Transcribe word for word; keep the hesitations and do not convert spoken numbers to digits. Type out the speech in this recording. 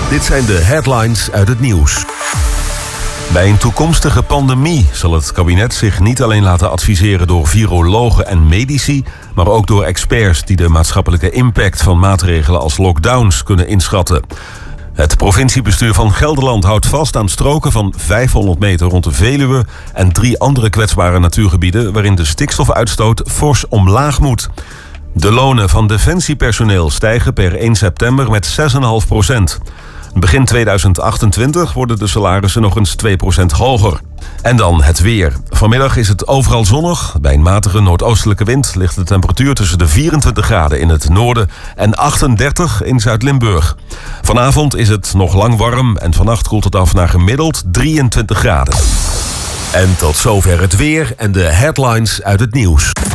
Dit zijn de headlines uit het nieuws. Bij een toekomstige pandemie zal het kabinet zich niet alleen laten adviseren door virologen en medici, maar ook door experts die de maatschappelijke impact van maatregelen als lockdowns kunnen inschatten. Het provinciebestuur van Gelderland houdt vast aan stroken van vijfhonderd meter rond de Veluwe en drie andere kwetsbare natuurgebieden waarin de stikstofuitstoot fors omlaag moet. De lonen van defensiepersoneel stijgen per één september met zes komma vijf procent. Begin tweeduizend achtentwintig worden de salarissen nog eens twee procent hoger. En dan het weer. Vanmiddag is het overal zonnig. Bij een matige noordoostelijke wind ligt de temperatuur tussen de vierentwintig graden in het noorden en achtendertig in Zuid-Limburg. Vanavond is het nog lang warm en vannacht koelt het af naar gemiddeld drieëntwintig graden. En tot zover het weer en de headlines uit het nieuws.